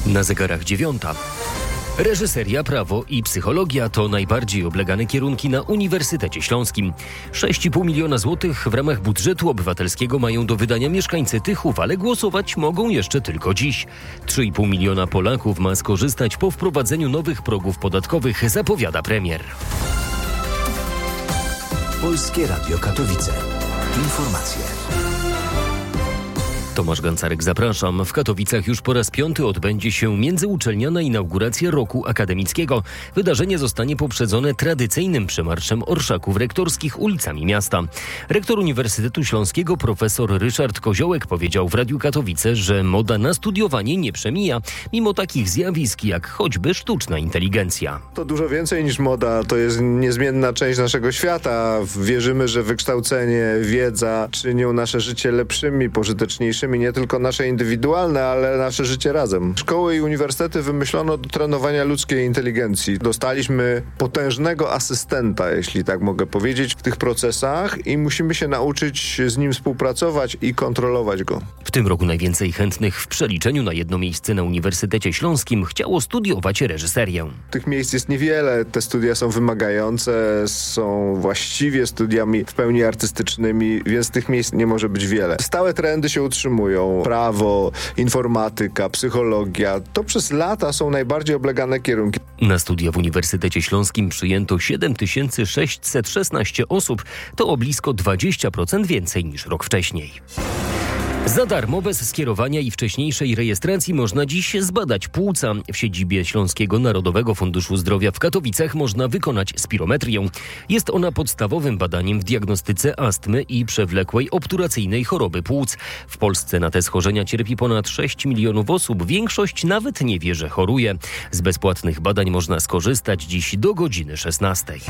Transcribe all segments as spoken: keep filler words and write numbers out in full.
Na zegarach dziewiąta. Reżyseria, prawo i psychologia to najbardziej oblegane kierunki na Uniwersytecie Śląskim. sześć i pół miliona złotych w ramach budżetu obywatelskiego mają do wydania mieszkańcy Tychów, ale głosować mogą jeszcze tylko dziś. trzy i pół miliona Polaków ma skorzystać po wprowadzeniu nowych progów podatkowych, zapowiada premier. Polskie Radio Katowice. Informacje. Tomasz Gancarek, zapraszam. W Katowicach już po raz piąty odbędzie się międzyuczelniana inauguracja roku akademickiego. Wydarzenie zostanie poprzedzone tradycyjnym przemarszem orszaków rektorskich ulicami miasta. Rektor Uniwersytetu Śląskiego profesor Ryszard Koziołek powiedział w Radiu Katowice, że moda na studiowanie nie przemija, mimo takich zjawisk jak choćby sztuczna inteligencja. To dużo więcej niż moda, to jest niezmienna część naszego świata. Wierzymy, że wykształcenie, wiedza czynią nasze życie lepszymi, pożyteczniejszymi. Nie tylko nasze indywidualne, ale nasze życie razem. Szkoły i uniwersytety wymyślono do trenowania ludzkiej inteligencji. Dostaliśmy potężnego asystenta, jeśli tak mogę powiedzieć, w tych procesach i musimy się nauczyć z nim współpracować i kontrolować go. W tym roku najwięcej chętnych w przeliczeniu na jedno miejsce na Uniwersytecie Śląskim chciało studiować reżyserię. Tych miejsc jest niewiele, te studia są wymagające, są właściwie studiami w pełni artystycznymi, więc tych miejsc nie może być wiele. Stałe trendy się utrzymują. Prawo, informatyka, psychologia. To przez lata są najbardziej oblegane kierunki. Na studia w Uniwersytecie Śląskim przyjęto siedem tysięcy sześćset szesnaście osób. To o blisko dwadzieścia procent więcej niż rok wcześniej. Za darmo, bez skierowania i wcześniejszej rejestracji można dziś zbadać płuca. W siedzibie Śląskiego Narodowego Funduszu Zdrowia w Katowicach można wykonać spirometrię. Jest ona podstawowym badaniem w diagnostyce astmy i przewlekłej obturacyjnej choroby płuc. W Polsce na te schorzenia cierpi ponad sześć milionów osób. Większość nawet nie wie, że choruje. Z bezpłatnych badań można skorzystać dziś do godziny szesnastej.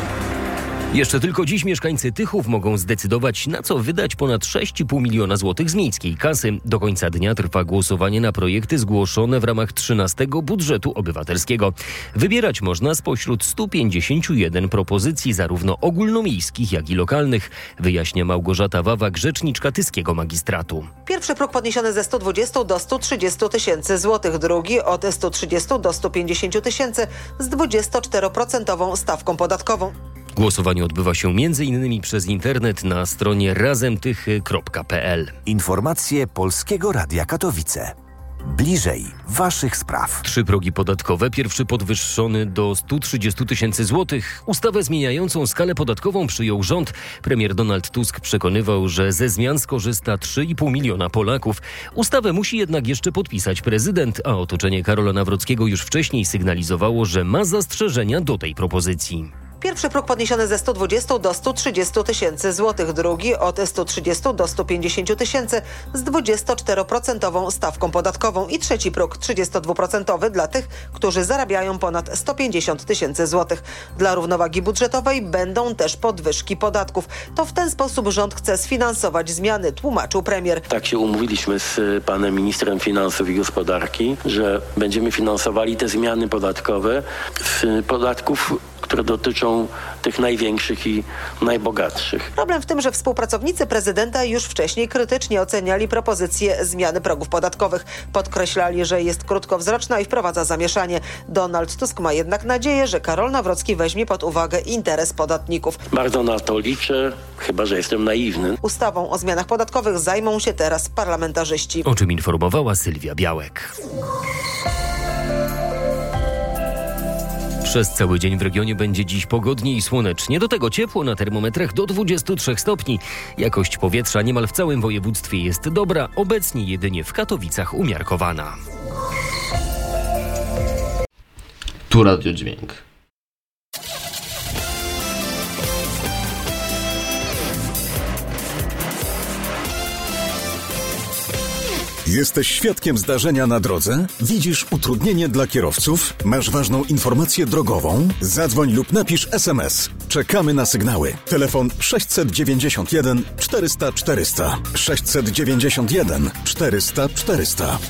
Jeszcze tylko dziś mieszkańcy Tychów mogą zdecydować, na co wydać ponad sześć i pół miliona złotych z miejskiej kasy. Do końca dnia trwa głosowanie na projekty zgłoszone w ramach trzynastego budżetu obywatelskiego. Wybierać można spośród stu pięćdziesięciu jeden propozycji, zarówno ogólnomiejskich, jak i lokalnych, wyjaśnia Małgorzata Wawak, rzeczniczka tyskiego magistratu. Pierwszy próg podniesiony ze stu dwudziestu do stu trzydziestu tysięcy złotych, drugi od stu trzydziestu do stu pięćdziesięciu tysięcy z dwudziestoczteroprocentową stawką podatkową. Głosowanie odbywa się między innymi przez internet na stronie razemtychy kropka pe el. Informacje Polskiego Radia Katowice. Bliżej waszych spraw. Trzy progi podatkowe. Pierwszy podwyższony do stu trzydziestu tysięcy złotych. Ustawę zmieniającą skalę podatkową przyjął rząd. Premier Donald Tusk przekonywał, że ze zmian skorzysta trzy i pół miliona Polaków. Ustawę musi jednak jeszcze podpisać prezydent, a otoczenie Karola Nawrockiego już wcześniej sygnalizowało, że ma zastrzeżenia do tej propozycji. Pierwszy próg podniesiony ze stu dwudziestu do stu trzydziestu tysięcy złotych, drugi od stu trzydziestu do stu pięćdziesięciu tysięcy z dwudziestoczteroprocentową stawką podatkową i trzeci próg trzydziestodwuprocentowy dla tych, którzy zarabiają ponad sto pięćdziesiąt tysięcy złotych. Dla równowagi budżetowej będą też podwyżki podatków. To w ten sposób rząd chce sfinansować zmiany, tłumaczył premier. Tak się umówiliśmy z panem ministrem finansów i gospodarki, że będziemy finansowali te zmiany podatkowe z podatków, które dotyczą tych największych i najbogatszych. Problem w tym, że współpracownicy prezydenta już wcześniej krytycznie oceniali propozycję zmiany progów podatkowych. Podkreślali, że jest krótkowzroczna i wprowadza zamieszanie. Donald Tusk ma jednak nadzieję, że Karol Nawrocki weźmie pod uwagę interes podatników. Bardzo na to liczę, chyba że jestem naiwny. Ustawą o zmianach podatkowych zajmą się teraz parlamentarzyści. O czym informowała Sylwia Białek. Przez cały dzień w regionie będzie dziś pogodnie i słonecznie. Do tego ciepło, na termometrach do dwudziestu trzech stopni. Jakość powietrza niemal w całym województwie jest dobra, obecnie jedynie w Katowicach umiarkowana. Tu Radio Dźwięk. Jesteś świadkiem zdarzenia na drodze? Widzisz utrudnienie dla kierowców? Masz ważną informację drogową? Zadzwoń lub napisz es em es. Czekamy na sygnały. Telefon sześćset dziewięćdziesiąt jeden czterysta czterysta. sześćset dziewięćdziesiąt jeden czterysta czterysta.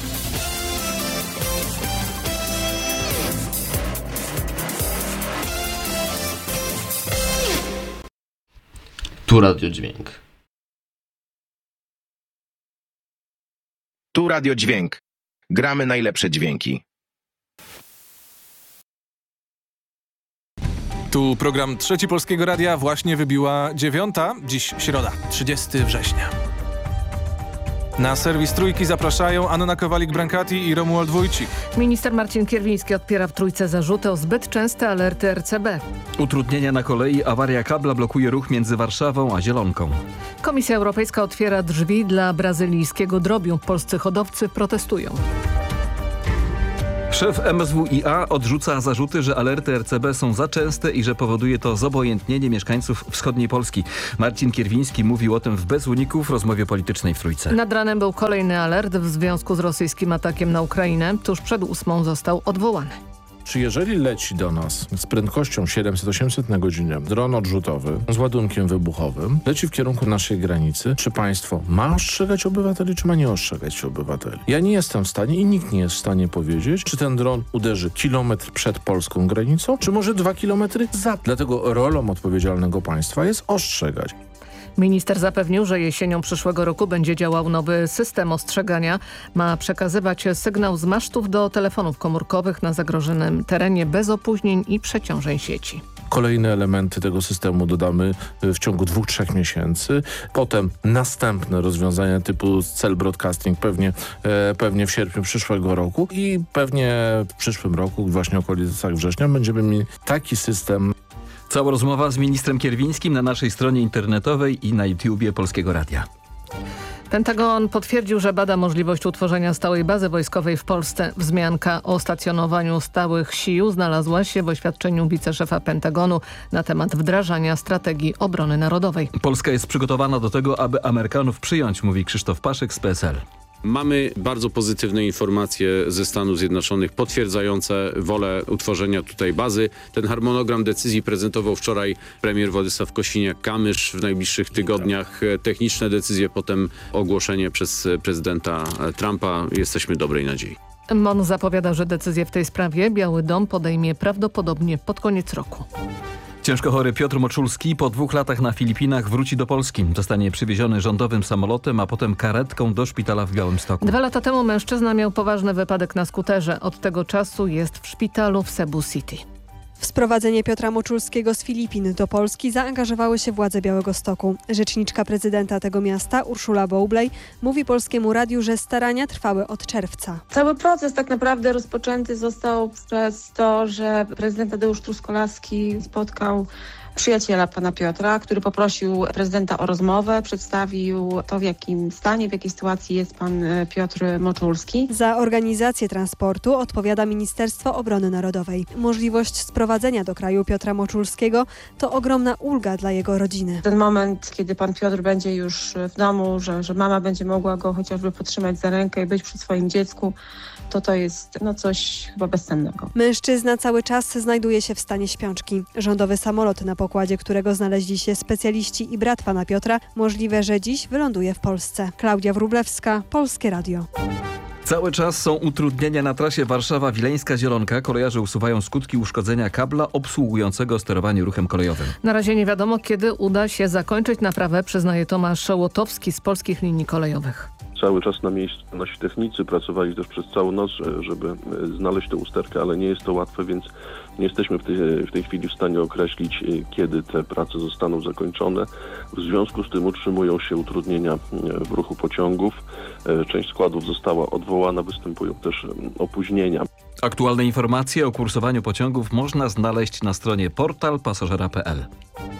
Tu Radio Dźwięk. Tu Radio Dźwięk. Gramy najlepsze dźwięki. Tu program Trzeci Polskiego Radia, właśnie wybiła dziewiąta, dziś środa, trzydziestego września. Na serwis Trójki zapraszają Anna Kowalik-Brankati i Romuald Wójcik. Minister Marcin Kierwiński odpiera w Trójce zarzuty o zbyt częste alerty R C B. Utrudnienia na kolei, awaria kabla blokuje ruch między Warszawą a Zielonką. Komisja Europejska otwiera drzwi dla brazylijskiego drobiu. Polscy hodowcy protestują. Szef M S W i A odrzuca zarzuty, że alerty R C B są za częste i że powoduje to zobojętnienie mieszkańców wschodniej Polski. Marcin Kierwiński mówił o tym w Bez Uników w rozmowie politycznej w Trójce. Nad ranem był kolejny alert w związku z rosyjskim atakiem na Ukrainę. Tuż przed ósmą został odwołany. Czy jeżeli leci do nas z prędkością siedemset osiemset na godzinę dron odrzutowy z ładunkiem wybuchowym, leci w kierunku naszej granicy, czy państwo ma ostrzegać obywateli, czy ma nie ostrzegać obywateli? Ja nie jestem w stanie i nikt nie jest w stanie powiedzieć, czy ten dron uderzy kilometr przed polską granicą, czy może dwa kilometry za. Dlatego rolą odpowiedzialnego państwa jest ostrzegać. Minister zapewnił, że jesienią przyszłego roku będzie działał nowy system ostrzegania. Ma przekazywać sygnał z masztów do telefonów komórkowych na zagrożonym terenie bez opóźnień i przeciążeń sieci. Kolejne elementy tego systemu dodamy w ciągu dwóch, trzech miesięcy. Potem następne rozwiązania typu cell broadcasting pewnie, e, pewnie w sierpniu przyszłego roku i pewnie w przyszłym roku, właśnie w okolicach września, będziemy mieli taki system. Cała rozmowa z ministrem Kierwińskim na naszej stronie internetowej i na YouTubie Polskiego Radia. Pentagon potwierdził, że bada możliwość utworzenia stałej bazy wojskowej w Polsce. Wzmianka o stacjonowaniu stałych sił znalazła się w oświadczeniu wiceszefa Pentagonu na temat wdrażania strategii obrony narodowej. Polska jest przygotowana do tego, aby Amerykanów przyjąć, mówi Krzysztof Paszyk z P S L. Mamy bardzo pozytywne informacje ze Stanów Zjednoczonych potwierdzające wolę utworzenia tutaj bazy. Ten harmonogram decyzji prezentował wczoraj premier Władysław Kosiniak-Kamysz. W najbliższych tygodniach techniczne decyzje, potem ogłoszenie przez prezydenta Trumpa. Jesteśmy dobrej nadziei. M O N zapowiada, że decyzję w tej sprawie Biały Dom podejmie prawdopodobnie pod koniec roku. Ciężko chory Piotr Moczulski po dwóch latach na Filipinach wróci do Polski. Zostanie przywieziony rządowym samolotem, a potem karetką do szpitala w Białymstoku. Dwa lata temu mężczyzna miał poważny wypadek na skuterze. Od tego czasu jest w szpitalu w Cebu City. W sprowadzenie Piotra Moczulskiego z Filipin do Polski zaangażowały się władze Białegostoku. Rzeczniczka prezydenta tego miasta, Urszula Bowlej, mówi Polskiemu Radiu, że starania trwały od czerwca. Cały proces tak naprawdę rozpoczęty został przez to, że prezydent Tadeusz Truskolaski spotkał przyjaciela pana Piotra, który poprosił prezydenta o rozmowę, przedstawił to, w jakim stanie, w jakiej sytuacji jest pan Piotr Moczulski. Za organizację transportu odpowiada Ministerstwo Obrony Narodowej. Możliwość sprowadzenia do kraju Piotra Moczulskiego to ogromna ulga dla jego rodziny. Ten moment, kiedy pan Piotr będzie już w domu, że, że mama będzie mogła go chociażby podtrzymać za rękę i być przy swoim dziecku, to to jest no coś chyba bezcennego. Mężczyzna cały czas znajduje się w stanie śpiączki. Rządowy samolot, na pokładzie którego znaleźli się specjaliści i brat pana Piotra, możliwe, że dziś wyląduje w Polsce. Klaudia Wróblewska, Polskie Radio. Cały czas są utrudnienia na trasie Warszawa-Wileńska-Zielonka. Kolejarze usuwają skutki uszkodzenia kabla obsługującego sterowanie ruchem kolejowym. Na razie nie wiadomo, kiedy uda się zakończyć naprawę, przyznaje Tomasz Łotowski z Polskich Linii Kolejowych. Cały czas na miejscu nasi technicy pracowali też przez całą noc, żeby znaleźć tę usterkę, ale nie jest to łatwe, więc nie jesteśmy w tej, w tej chwili w stanie określić, kiedy te prace zostaną zakończone. W związku z tym utrzymują się utrudnienia w ruchu pociągów. Część składów została odwołana, występują też opóźnienia. Aktualne informacje o kursowaniu pociągów można znaleźć na stronie portal pasażera kropka p l.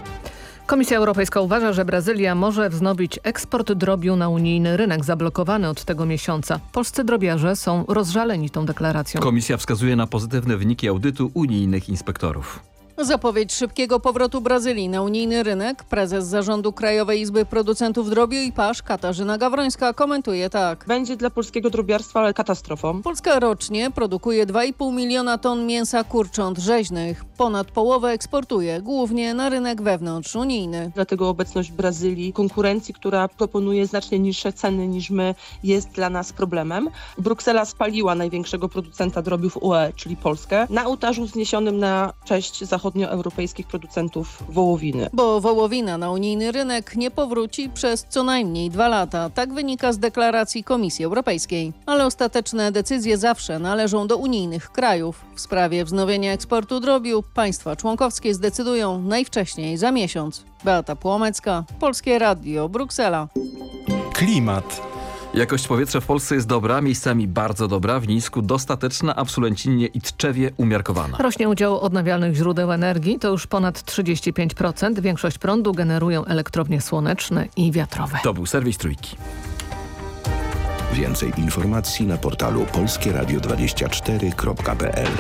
Komisja Europejska uważa, że Brazylia może wznowić eksport drobiu na unijny rynek, zablokowany od tego miesiąca. Polscy drobiarze są rozżaleni tą deklaracją. Komisja wskazuje na pozytywne wyniki audytu unijnych inspektorów. Zapowiedź szybkiego powrotu Brazylii na unijny rynek prezes zarządu Krajowej Izby Producentów Drobiu i Pasz Katarzyna Gawrońska komentuje tak. Będzie dla polskiego drobiarstwa katastrofą. Polska rocznie produkuje dwa i pół miliona ton mięsa kurcząt rzeźnych. Ponad połowę eksportuje, głównie na rynek wewnątrzunijny. Dlatego obecność Brazylii, konkurencji, która proponuje znacznie niższe ceny niż my, jest dla nas problemem. Bruksela spaliła największego producenta drobiu w U E, czyli Polskę, na ołtarzu wzniesionym na cześć Zachodu zachodnioeuropejskich producentów wołowiny. Bo wołowina na unijny rynek nie powróci przez co najmniej dwa lata. Tak wynika z deklaracji Komisji Europejskiej. Ale ostateczne decyzje zawsze należą do unijnych krajów. W sprawie wznowienia eksportu drobiu państwa członkowskie zdecydują najwcześniej za miesiąc. Beata Płomecka, Polskie Radio, Bruksela. Klimat. Jakość powietrza w Polsce jest dobra, miejscami bardzo dobra, w Nisku dostateczna, a w Sulęcinie i Tczewie umiarkowana. Rośnie udział odnawialnych źródeł energii, to już ponad trzydzieści pięć procent. Większość prądu generują elektrownie słoneczne i wiatrowe. To był serwis Trójki. Więcej informacji na portalu polskie radio dwadzieścia cztery kropka p l.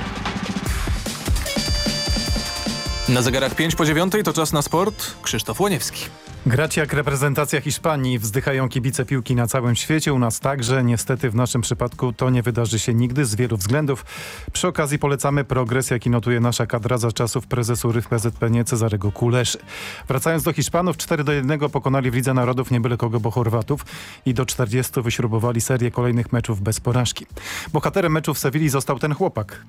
Na zegarach pięć po dziewiątej to czas na sport. Krzysztof Łoniewski. Grać jak reprezentacja Hiszpanii, wzdychają kibice piłki na całym świecie, u nas także. Niestety w naszym przypadku to nie wydarzy się nigdy z wielu względów. Przy okazji polecamy progres, jaki notuje nasza kadra za czasów prezesu R Y W P Z P N Cezarego Kuleszy. Wracając do Hiszpanów, cztery do jednego pokonali w Lidze Narodów nie byle kogo, bo Chorwatów i do czterdziestu wyśrubowali serię kolejnych meczów bez porażki. Bohaterem meczu w Sewilli został ten chłopak.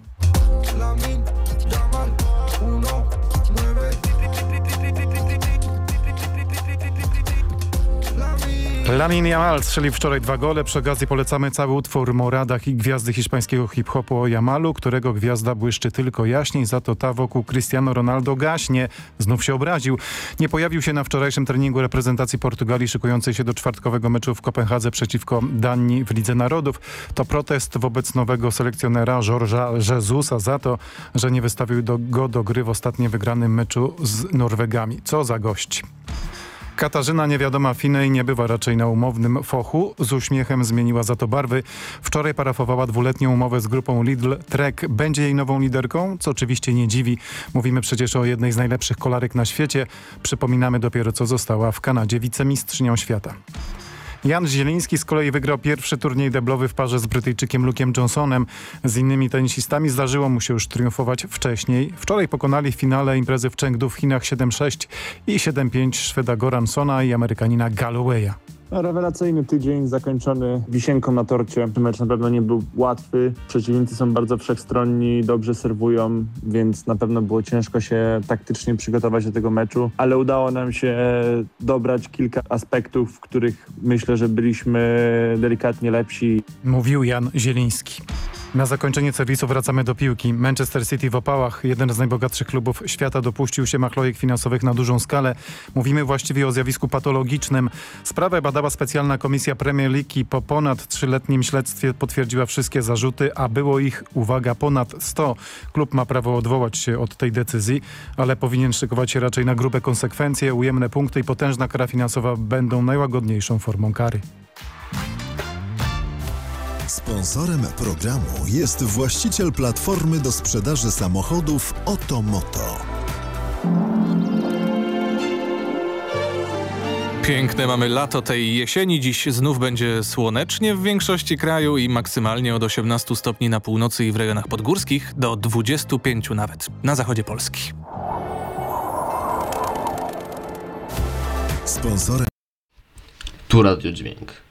Lamine Yamal strzelił wczoraj dwa gole. Przy okazji polecamy cały utwór Morada i gwiazdy hiszpańskiego hip-hopu o Yamalu, którego gwiazda błyszczy tylko jaśniej, za to ta wokół Cristiano Ronaldo gaśnie. Znów się obraził. Nie pojawił się na wczorajszym treningu reprezentacji Portugalii szykującej się do czwartkowego meczu w Kopenhadze przeciwko Danii w Lidze Narodów. To protest wobec nowego selekcjonera Jorge'a Jesusa za to, że nie wystawił do, go do gry w ostatnio wygranym meczu z Norwegami. Co za gość. Katarzyna niewiadoma Finej nie bywa raczej na umownym fochu. Z uśmiechem zmieniła za to barwy. Wczoraj parafowała dwuletnią umowę z grupą Lidl. Trek będzie jej nową liderką, co oczywiście nie dziwi. Mówimy przecież o jednej z najlepszych kolarek na świecie. Przypominamy, dopiero co została w Kanadzie wicemistrzynią świata. Jan Zieliński z kolei wygrał pierwszy turniej deblowy w parze z Brytyjczykiem Luke'em Johnsonem. Z innymi tenisistami zdarzyło mu się już triumfować wcześniej. Wczoraj pokonali w finale imprezy w Chengdu w Chinach siedem sześć i siedem pięć Szweda Goransona i Amerykanina Gallowaya. Rewelacyjny tydzień zakończony wisienką na torcie. Mecz na pewno nie był łatwy. Przeciwnicy są bardzo wszechstronni, dobrze serwują, więc na pewno było ciężko się taktycznie przygotować do tego meczu, ale udało nam się dobrać kilka aspektów, w których myślę, że byliśmy delikatnie lepsi. Mówił Jan Zieliński. Na zakończenie serwisu wracamy do piłki. Manchester City w opałach, jeden z najbogatszych klubów świata, dopuścił się machlojek finansowych na dużą skalę. Mówimy właściwie o zjawisku patologicznym. Sprawę badała specjalna komisja Premier League i po ponad trzyletnim śledztwie potwierdziła wszystkie zarzuty, a było ich, uwaga, ponad sto. Klub ma prawo odwołać się od tej decyzji, ale powinien szykować się raczej na grube konsekwencje. Ujemne punkty i potężna kara finansowa będą najłagodniejszą formą kary. Sponsorem programu jest właściciel platformy do sprzedaży samochodów Otomoto. Piękne mamy lato tej jesieni. Dziś znów będzie słonecznie w większości kraju i maksymalnie od osiemnastu stopni na północy i w rejonach podgórskich do dwudziestu pięciu nawet na zachodzie Polski. Sponsorem Tu Radio Dźwięk.